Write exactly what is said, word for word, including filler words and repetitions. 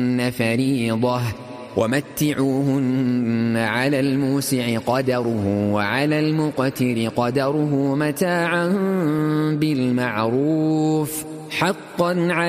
فريضة ومتعوهن على الموسع قدره وعلى المقتر قدره متاعا بالمعروف حقا على